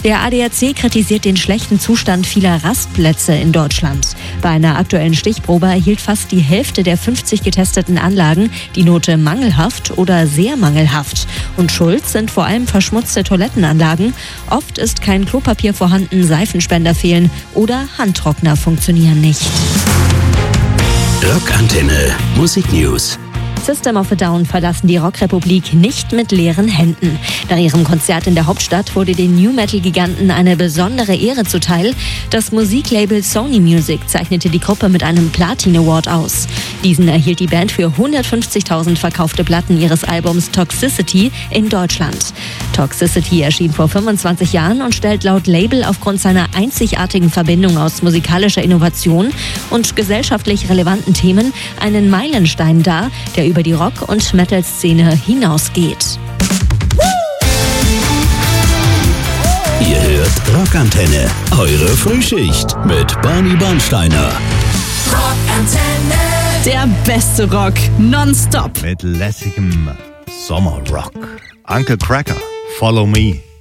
Der ADAC kritisiert den schlechten Zustand vieler Rastplätze in Deutschland. Bei einer aktuellen Stichprobe erhielt fast die Hälfte der 50 getesteten Anlagen die Note mangelhaft oder sehr mangelhaft. Und schuld sind vor allem verschmutzte Toilettenanlagen. Oft ist kein Klopapier vorhanden, Seifenspender fehlen oder Handtrockner funktionieren nicht. Rockantenne Musik News. System of a Down verlassen die Rockrepublik nicht mit leeren Händen. Nach ihrem Konzert in der Hauptstadt wurde den New-Metal-Giganten eine besondere Ehre zuteil. Das Musiklabel Sony Music zeichnete die Gruppe mit einem Platin Award aus. Diesen erhielt die Band für 150.000 verkaufte Platten ihres Albums Toxicity in Deutschland. Toxicity erschien vor 25 Jahren und stellt laut Label aufgrund seiner einzigartigen Verbindung aus musikalischer Innovation und gesellschaftlich relevanten Themen einen Meilenstein dar, der über die Rock- und Metal-Szene hinausgeht. Ihr hört Rockantenne, eure Frühschicht mit Barney Bernsteiner. Rockantenne. Der beste Rock nonstop. Mit lässigem Sommerrock. Uncle Cracker, Follow Me.